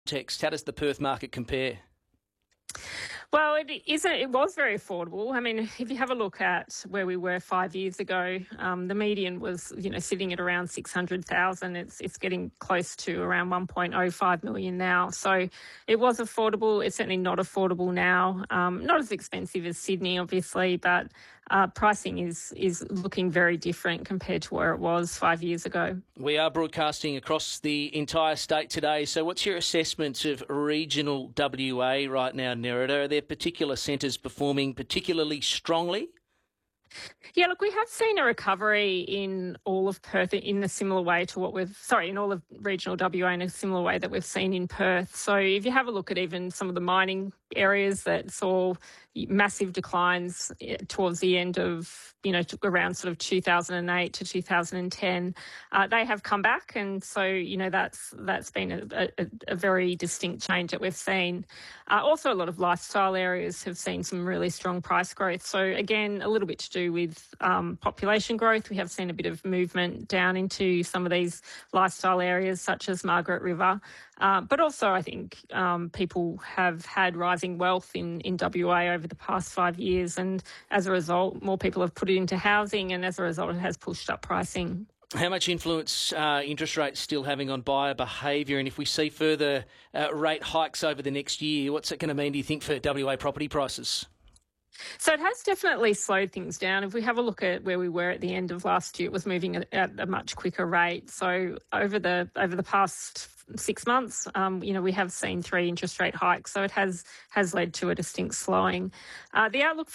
How does the Perth market compare? Well, it was very affordable. I mean, if you have a look at where we were 5 years ago, the median was, sitting at around 600,000. It's getting close to around 1.05 million now. So it was affordable. It's certainly not affordable now. Not as expensive as Sydney, obviously, but pricing is looking very different compared to where it was 5 years ago. We are broadcasting across the entire state today. So what's your assessment of regional WA right now, Nerida? Are there particular centres performing particularly strongly? Yeah, look, we have seen a recovery in all of Perth in a similar way to in all of regional WA in a similar way that we've seen in Perth. So if you have a look at even some of the mining areas that saw massive declines towards the end of, around sort of 2008 to 2010, they have come back. And so, that's been a very distinct change that we've seen. Also, a lot of lifestyle areas have seen some really strong price growth. So again, a little bit to do with population growth. We have seen a bit of movement down into some of these lifestyle areas such as Margaret River. But also I think people have had rising wealth in WA over the past 5 years, and as a result, more people have put it into housing, and as a result, it has pushed up pricing. How much influence interest rates still having on buyer behaviour? And if we see further rate hikes over the next year, what's it going to mean, do you think, for WA property prices? So it has definitely slowed things down. If we have a look at where we were at the end of last year, it was moving at a much quicker rate. So over the past 6 months, we have seen 3 interest rate hikes. So it has led to a distinct slowing. The outlook